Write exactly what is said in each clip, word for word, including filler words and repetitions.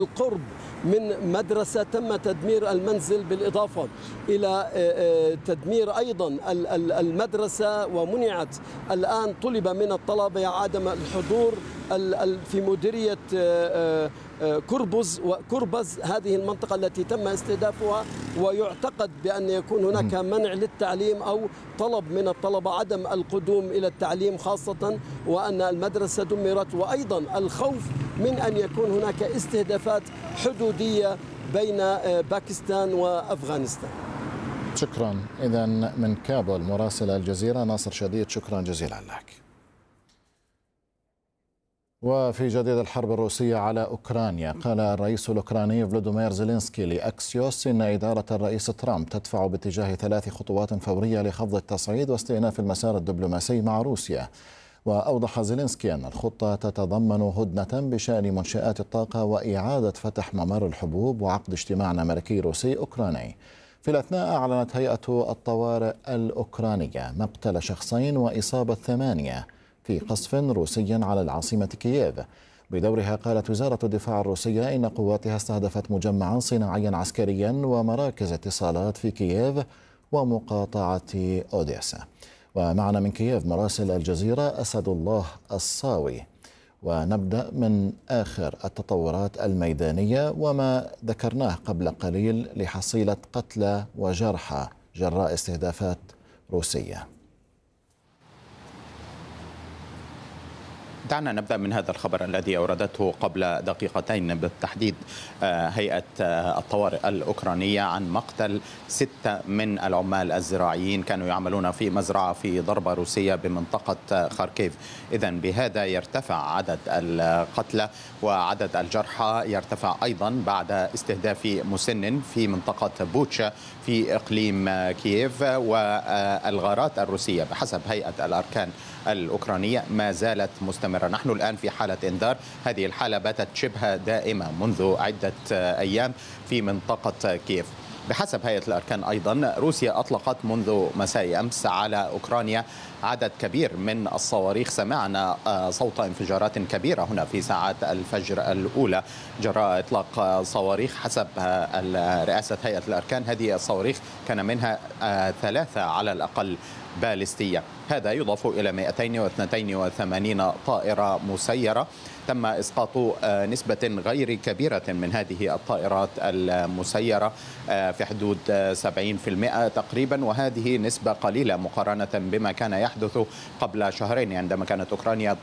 القرب من مدرسة تم تدمير المنزل، بالإضافة إلى تدمير أيضا المدرسة، ومنعت الآن طلب من الطلبة عدم الحضور في مديرية كربز وكربز، هذه المنطقة التي تم استهدافها، ويعتقد بأن يكون هناك منع للتعليم أو طلب من الطلبة عدم القدوم إلى التعليم، خاصة وأن المدرسة دمرت، وأيضا الخوف من أن يكون هناك استهدافات حدودية بين باكستان وأفغانستان. شكرا. إذا من كابول مراسل الجزيرة ناصر شديد، شكرا جزيلا لك. وفي جديد الحرب الروسية على أوكرانيا، قال الرئيس الأوكراني فلوديمير زيلينسكي لأكسيوس إن إدارة الرئيس ترامب تدفع باتجاه ثلاث خطوات فورية لخفض التصعيد واستئناف المسار الدبلوماسي مع روسيا. وأوضح زيلينسكي أن الخطة تتضمن هدنة بشأن منشآت الطاقة وإعادة فتح ممر الحبوب وعقد اجتماع أمريكي روسي أوكراني. في الأثناء أعلنت هيئة الطوارئ الأوكرانية مقتل شخصين وإصابة ثمانية في قصف روسي على العاصمة كييف. بدورها قالت وزارة الدفاع الروسية إن قواتها استهدفت مجمعا صناعيا عسكريا ومراكز اتصالات في كييف ومقاطعة أوديسا. ومعنا من كييف مراسل الجزيرة أسد الله الصاوي، ونبدأ من آخر التطورات الميدانية وما ذكرناه قبل قليل لحصيلة قتلى وجرحى جراء استهدافات روسية. دعنا نبدأ من هذا الخبر الذي أوردته قبل دقيقتين بالتحديد هيئة الطوارئ الأوكرانية عن مقتل ستة من العمال الزراعيين كانوا يعملون في مزرعة في ضربة روسية بمنطقة خاركيف. إذن بهذا يرتفع عدد القتلى وعدد الجرحى يرتفع أيضا بعد استهداف مسن في منطقة بوتشا في إقليم كييف. والغارات الروسية بحسب هيئة الأركان الأوكرانية ما زالت مستمرة. نحن الآن في حالة إنذار، هذه الحالة باتت شبه دائمة منذ عدة أيام في منطقة كييف. بحسب هيئة الأركان أيضا روسيا أطلقت منذ مساء أمس على أوكرانيا عدد كبير من الصواريخ. سمعنا صوت انفجارات كبيرة هنا في ساعات الفجر الأولى جراء إطلاق صواريخ. حسب رئاسة هيئة الأركان هذه الصواريخ كان منها ثلاثة على الأقل باليستية. هذا يضاف إلى مئتين واثنين وثمانين طائرة مسيرة. تم إسقاط نسبة غير كبيرة من هذه الطائرات المسيرة في حدود سبعين بالمئة تقريبا، وهذه نسبة قليلة مقارنة بما كان يحدث قبل شهرين عندما كانت أوكرانيا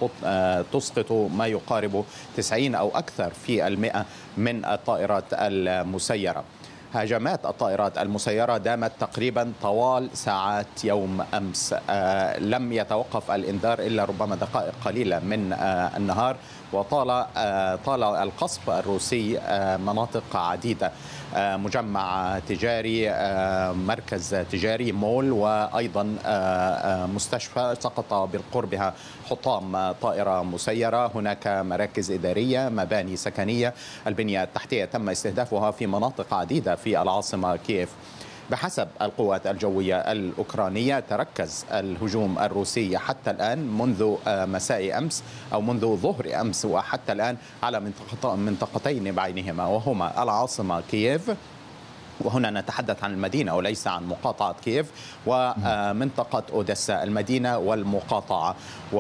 تسقط ما يقارب تسعين أو أكثر في المئة من الطائرات المسيرة. هجمات الطائرات المسيرة دامت تقريبا طوال ساعات يوم أمس. آه لم يتوقف الإنذار إلا ربما دقائق قليلة من آه النهار، وطال آه طال القصف الروسي آه مناطق عديدة، آه مجمع تجاري، آه مركز تجاري، مول، وأيضا آه آه مستشفى سقط بالقربها حطام طائرة مسيرة. هناك مراكز إدارية، مباني سكنية، البنية التحتية تم استهدافها في مناطق عديدة في العاصمة كييف. بحسب القوات الجوية الأوكرانية تركز الهجوم الروسي حتى الآن منذ مساء أمس أو منذ ظهر أمس وحتى الآن على منطقة منطقتين بعينهما، وهما العاصمة كييف، وهنا نتحدث عن المدينة وليس عن مقاطعة كييف، ومنطقة أوديسا، المدينة والمقاطعة.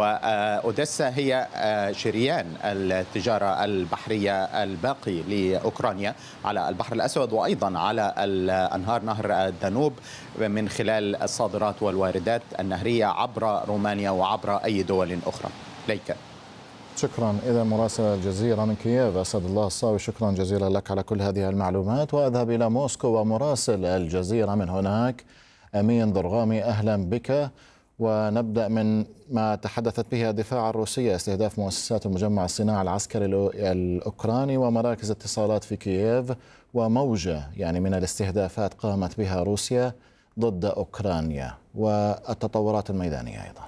وأوديسا هي شريان التجارة البحرية الباقي لأوكرانيا على البحر الأسود وأيضا على الأنهار، نهر الدانوب، من خلال الصادرات والواردات النهرية عبر رومانيا وعبر أي دول أخرى. ليك. شكرا. إذا مراسل الجزيرة من كييف أسد الله الصاوي، شكرا جزيلا لك على كل هذه المعلومات. وأذهب إلى موسكو ومراسل الجزيرة من هناك أمين ضرغامي، أهلا بك. ونبدأ من ما تحدثت به الدفاع الروسية، استهداف مؤسسات المجمع الصناعي العسكري الأوكراني ومراكز اتصالات في كييف، وموجة يعني من الاستهدافات قامت بها روسيا ضد أوكرانيا، والتطورات الميدانية أيضا.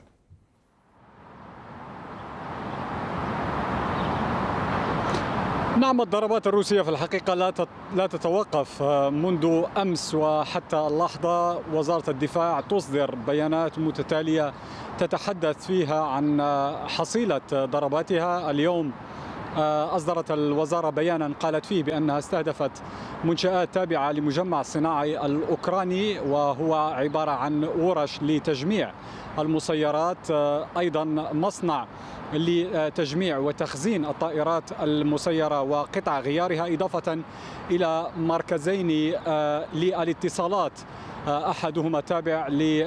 نعم، الضربات الروسية في الحقيقة لا لا تتوقف. منذ أمس وحتى اللحظة وزارة الدفاع تصدر بيانات متتالية تتحدث فيها عن حصيلة ضرباتها. اليوم أصدرت الوزارة بيانا قالت فيه بأنها استهدفت منشآت تابعة لمجمع الصناعي الأوكراني، وهو عبارة عن ورش لتجميع المسيرات، أيضا مصنع لتجميع وتخزين الطائرات المسيرة وقطع غيارها، إضافة إلى مركزين للاتصالات، أحدهما تابع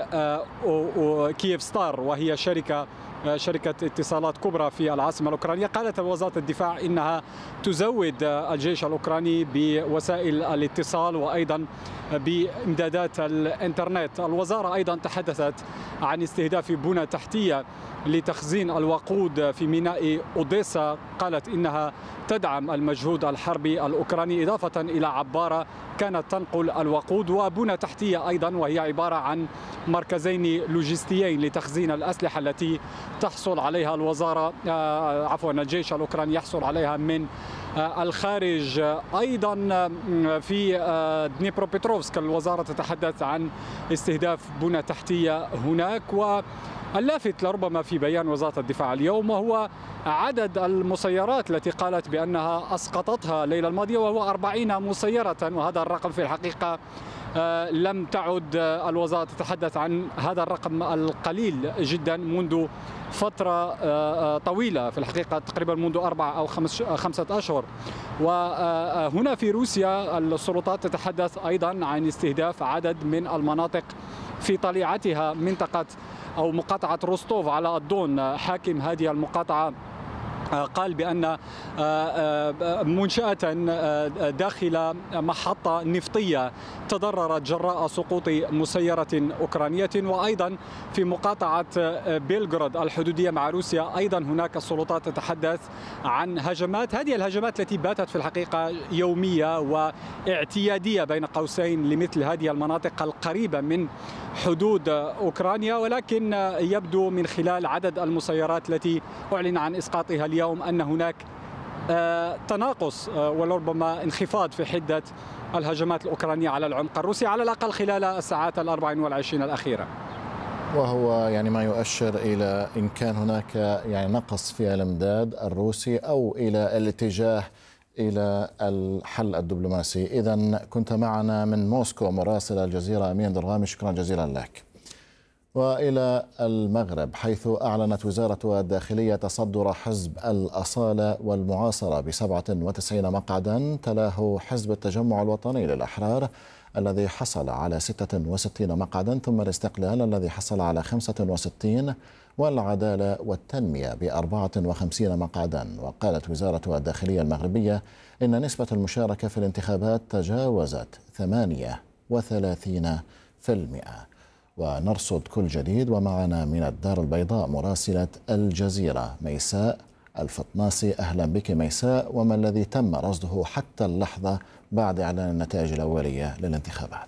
لكييف ستار وهي شركة شركة اتصالات كبرى في العاصمة الأوكرانية. قالت وزارة الدفاع إنها تزود الجيش الأوكراني بوسائل الاتصال وأيضا بإمدادات الإنترنت. الوزارة أيضا تحدثت عن استهداف بنى تحتية لتخزين الوقود في ميناء أوديسا، قالت إنها تدعم المجهود الحربي الأوكراني، إضافة إلى عبارة كانت تنقل الوقود، وبنى تحتية أيضا وهي عبارة عن مركزين لوجستيين لتخزين الأسلحة التي تحصل عليها الوزارة عفوا الجيش الأوكراني يحصل عليها من الخارج. أيضا في دنيبروبيتروفسك الوزارة تتحدث عن استهداف بنى تحتية هناك. واللافت لربما في بيان وزارة الدفاع اليوم وهو عدد المسيرات التي قالت بأنها أسقطتها الليلة الماضية، وهو أربعين مسيرة، وهذا الرقم في الحقيقة لم تعد الوزارة تتحدث عن هذا الرقم القليل جدا منذ فترة طويلة، في الحقيقة تقريبا منذ أربعة أو خمسة أشهر. وهنا في روسيا السلطات تتحدث أيضا عن استهداف عدد من المناطق في طليعتها، منطقة أو مقاطعة روستوف على الدون. حاكم هذه المقاطعة قال بأن منشأة داخل محطة نفطية تضررت جراء سقوط مسيرة أوكرانية. وأيضا في مقاطعة بيلغراد الحدودية مع روسيا أيضا هناك السلطات تتحدث عن هجمات. هذه الهجمات التي باتت في الحقيقة يومية واعتيادية بين قوسين لمثل هذه المناطق القريبة من حدود أوكرانيا، ولكن يبدو من خلال عدد المسيرات التي أعلن عن إسقاطها اليوم أن هناك تناقص ولربما انخفاض في حدة الهجمات الأوكرانية على العمق الروسي، على الأقل خلال الساعات الأربع والعشرين الأخيرة. وهو يعني ما يؤشر إلى إن كان هناك يعني نقص في الإمداد الروسي أو إلى الاتجاه إلى الحل الدبلوماسي. إذن كنت معنا من موسكو مراسل الجزيرة أمين درغامي، شكرا جزيلا لك. وإلى المغرب، حيث أعلنت وزارة الداخلية تصدر حزب الأصالة والمعاصرة بسبعة وتسعين مقعدا، تلاه حزب التجمع الوطني للأحرار الذي حصل على ستة وستين مقعدا، ثم الاستقلال الذي حصل على خمسة وستين، والعدالة والتنمية بأربعة وخمسين مقعدا. وقالت وزارة الداخلية المغربية إن نسبة المشاركة في الانتخابات تجاوزت ثمانية وثلاثين بالمئة. ونرصد كل جديد، ومعنا من الدار البيضاء مراسلة الجزيرة ميساء الفطناسي. أهلا بك ميساء، وما الذي تم رصده حتى اللحظة بعد إعلان النتائج الأولية للانتخابات؟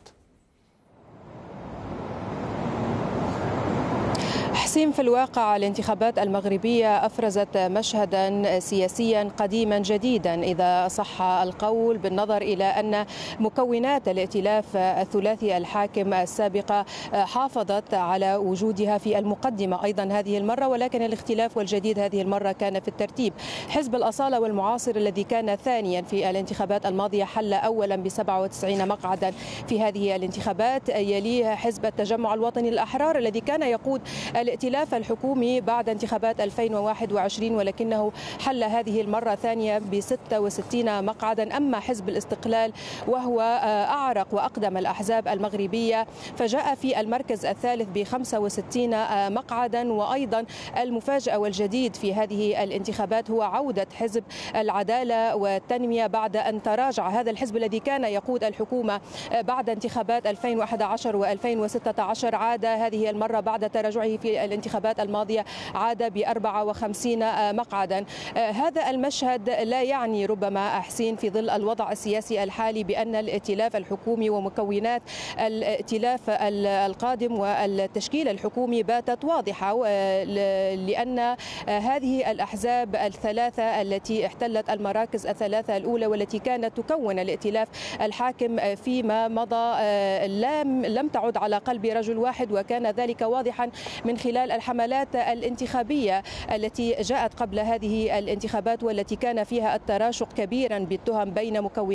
حسين، في الواقع الانتخابات المغربية أفرزت مشهدا سياسيا قديما جديدا إذا صح القول، بالنظر إلى أن مكونات الائتلاف الثلاثي الحاكم السابقة حافظت على وجودها في المقدمة أيضا هذه المرة، ولكن الاختلاف والجديد هذه المرة كان في الترتيب. حزب الأصالة والمعاصر الذي كان ثانيا في الانتخابات الماضية حل أولا بسبعة وتسعين مقعدا في هذه الانتخابات، يليه حزب التجمع الوطني للأحرار الذي كان يقود الائتلاف الحكومي بعد انتخابات ألفين وواحد وعشرين، ولكنه حل هذه المرة ثانية ب ستة وستين مقعدا. أما حزب الاستقلال وهو أعرق وأقدم الأحزاب المغربية فجاء في المركز الثالث ب خمسة وستين مقعدا. وأيضا المفاجأة والجديد في هذه الانتخابات هو عودة حزب العدالة والتنمية بعد أن تراجع هذا الحزب الذي كان يقود الحكومة بعد انتخابات ألفين وأحد عشر وألفين وستة عشر. عاد هذه المرة بعد تراجعه في الانتخابات الماضية عاد ب أربعة وخمسين مقعدا. هذا المشهد لا يعني ربما حسين في ظل الوضع السياسي الحالي بأن الائتلاف الحكومي ومكونات الائتلاف القادم والتشكيل الحكومي باتت واضحة، لأن هذه الأحزاب الثلاثة التي احتلت المراكز الثلاثة الأولى والتي كانت تكون الائتلاف الحاكم فيما مضى لم لم تعد على قلب رجل واحد، وكان ذلك واضحا من خلال الحملات الانتخابية التي جاءت قبل هذه الانتخابات والتي كان فيها التراشق كبيرا بالتهم بين مكونات